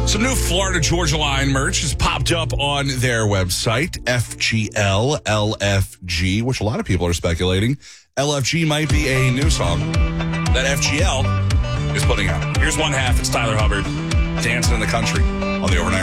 Some new Florida Georgia Line merch has popped up on their website, FGL LFG, which a lot of people are speculating LFG might be a new song that FGL is putting out. Here's one half. It's Tyler Hubbard dancing in the country on the Overnight